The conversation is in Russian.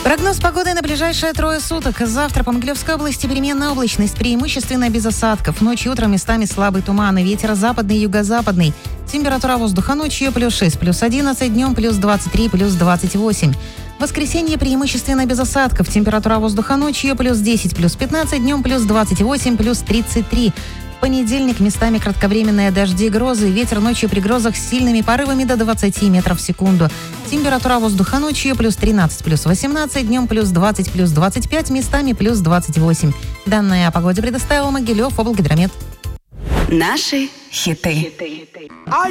Прогноз погоды на ближайшие 3 суток. Завтра по Могилевской области переменная облачность, преимущественно без осадков. Ночью и утром местами слабый туман и ветер западный, юго-западный. Температура воздуха ночью +6, +11, днем +23, +28. В воскресенье преимущественно без осадков. Температура воздуха ночью +10, +15, днем +28, +33. В понедельник местами кратковременные дожди и грозы. Ветер ночью при грозах с сильными порывами до 20 метров в секунду. Температура воздуха ночью +13, +18, днем +20, +25, местами +28. Данные о погоде предоставил Могилев облгидромет. Наши хиты.